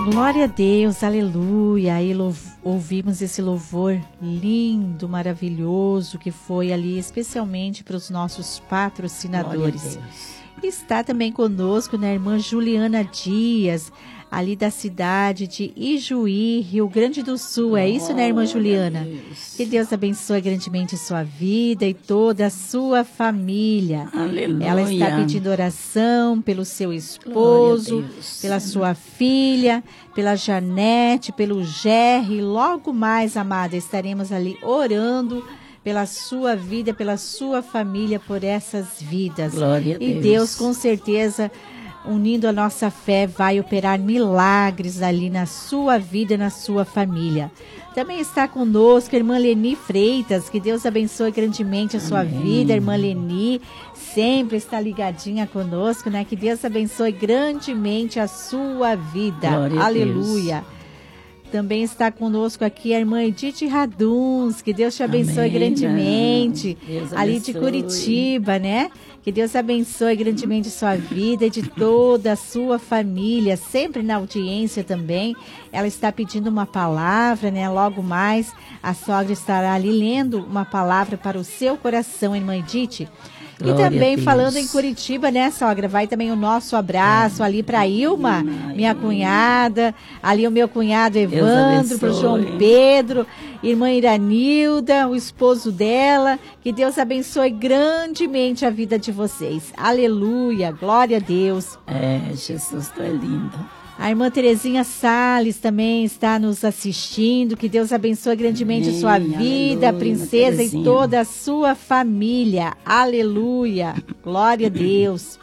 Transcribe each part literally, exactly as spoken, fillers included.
Glória a Deus, aleluia. Aí ouvimos esse louvor lindo, maravilhoso, que foi ali especialmente para os nossos patrocinadores. Está também conosco, né, a irmã Juliana Dias, ali da cidade de Ijuí, Rio Grande do Sul. É isso, né, irmã Juliana? Deus. Que Deus abençoe grandemente a sua vida e toda a sua família. Aleluia. Ela está pedindo oração pelo seu esposo, pela sua filha, pela Janete, pelo Gerry. Logo mais, amada, estaremos ali orando pela sua vida, pela sua família, por essas vidas. Glória a e Deus. Deus, com certeza, unindo a nossa fé, vai operar milagres ali na sua vida, na sua família. Também está conosco a irmã Leni Freitas, que Deus abençoe grandemente a sua Amém. Vida. A irmã Leni sempre está ligadinha conosco, né? Que Deus abençoe grandemente a sua vida. Glória Aleluia. Também está conosco aqui a irmã Edith Raduns, que Deus te abençoe Amém, grandemente, Deus ali abençoe. De Curitiba, né? Que Deus abençoe grandemente sua vida e de toda a sua família, sempre na audiência também. Ela está pedindo uma palavra, né? Logo mais a sogra estará ali lendo uma palavra para o seu coração, irmã Edith. E Glória também falando em Curitiba, né, sogra? Vai também o nosso abraço ali para Ilma, minha cunhada, ali o meu cunhado Evandro, para o João Pedro, irmã Iranilda, o esposo dela. Que Deus abençoe grandemente a vida de vocês. Aleluia, glória a Deus. É, Jesus, tu é lindo. A irmã Terezinha Salles também está nos assistindo. Que Deus abençoe grandemente Amém, a sua vida, aleluia, princesa, e toda a sua família. Aleluia. Glória a Deus.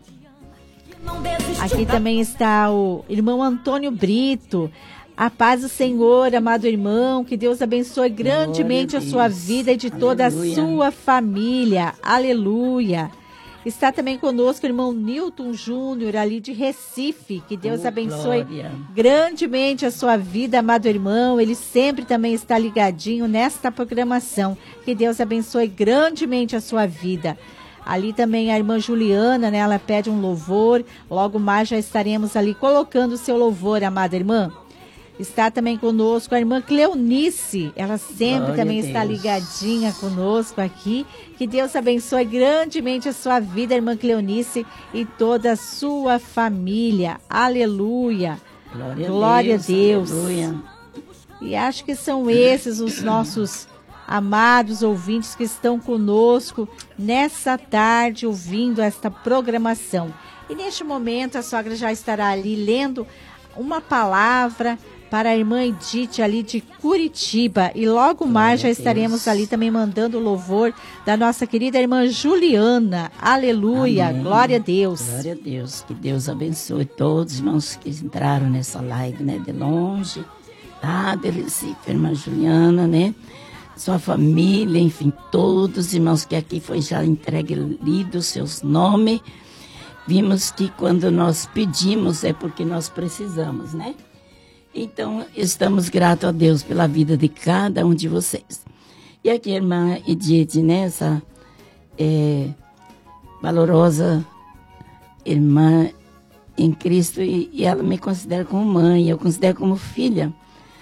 Aqui também está o irmão Antônio Brito. A paz do Senhor, amado irmão. Que Deus abençoe grandemente a, a sua vida e de toda aleluia. A sua família. Aleluia. Está também conosco o irmão Newton Júnior, ali de Recife. Que Deus oh, abençoe glória. Grandemente a sua vida, amado irmão. Ele sempre também está ligadinho nesta programação. Que Deus abençoe grandemente a sua vida. Ali também a irmã Juliana, né? Ela pede um louvor. Logo mais já estaremos ali colocando o seu louvor, amada irmã. Está também conosco a irmã Cleonice, ela sempre Glória também está ligadinha conosco aqui. Que Deus abençoe grandemente a sua vida, irmã Cleonice, e toda a sua família. Aleluia. Glória, Glória a Deus. A Deus. Aleluia. E acho que são esses os nossos amados ouvintes que estão conosco nessa tarde, ouvindo esta programação. E neste momento a sogra já estará ali lendo uma palavra para a irmã Edith ali de Curitiba. E logo mais já estaremos ali também mandando o louvor da nossa querida irmã Juliana. Aleluia, Amém. Glória a Deus. Glória a Deus, que Deus abençoe todos os irmãos que entraram nessa live, né, de longe, tá, de Recife, irmã Juliana, né, sua família, enfim, todos os irmãos que aqui foi já entregue, lido seus nomes. Vimos que quando nós pedimos é porque nós precisamos, né? Então, estamos gratos a Deus pela vida de cada um de vocês. E aqui a irmã Edith, né? Essa é, valorosa irmã em Cristo, e, e ela me considera como mãe, eu considero como filha,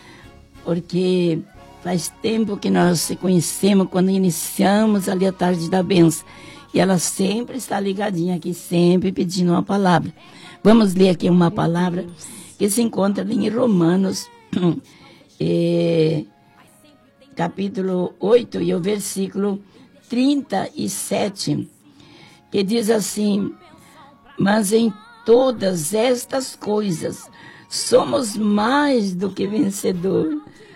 porque faz tempo que nós se conhecemos quando iniciamos ali a tarde da bênção. E ela sempre está ligadinha aqui, sempre pedindo uma palavra. Vamos ler aqui uma palavra que se encontra ali em Romanos, é, capítulo oito, e o versículo trinta e sete, que diz assim: mas em todas estas coisas somos mais do que vencedor